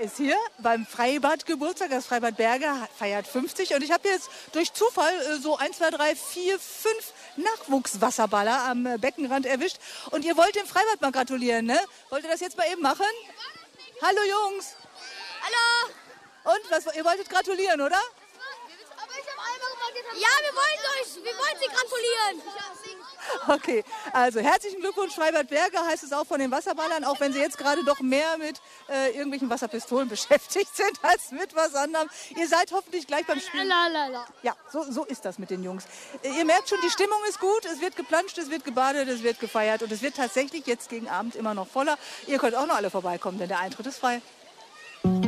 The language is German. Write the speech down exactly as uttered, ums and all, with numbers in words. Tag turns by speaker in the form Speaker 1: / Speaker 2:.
Speaker 1: ist hier beim Freibad Geburtstag. Das Freibad Berge feiert fünfzig. Und ich habe jetzt durch Zufall äh, so eins, zwei, drei, vier, fünf Nachwuchswasserballer am äh, Beckenrand erwischt. Und ihr wollt dem Freibad mal gratulieren, ne? Wollt ihr das jetzt mal eben machen? Hallo Jungs.
Speaker 2: Hallo.
Speaker 1: Und, was, ihr wolltet gratulieren, oder?
Speaker 2: Ja, wir wollen euch, wir wollen Sie gratulieren.
Speaker 1: Okay, also herzlichen Glückwunsch Freibad Berge, heißt es auch von den Wasserballern, auch wenn sie jetzt gerade doch mehr mit äh, irgendwelchen Wasserpistolen beschäftigt sind als mit was anderem. Ihr seid hoffentlich gleich beim Spielen. Ja, so, so ist das mit den Jungs. Äh, ihr merkt schon, die Stimmung ist gut, es wird geplanscht, es wird gebadet, es wird gefeiert und es wird tatsächlich jetzt gegen Abend immer noch voller. Ihr könnt auch noch alle vorbeikommen, denn der Eintritt ist frei.